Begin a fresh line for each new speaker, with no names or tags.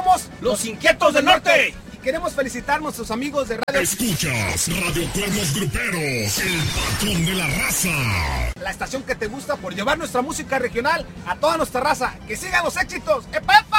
somos
Los Inquietos del Norte.
Y queremos felicitar a nuestros amigos de Radio...
Escuchas Radio Cuernos Gruperos, el patrón de la raza.
La estación que te gusta por llevar nuestra música regional a toda nuestra raza. ¡Que sigan los éxitos! ¡Epep!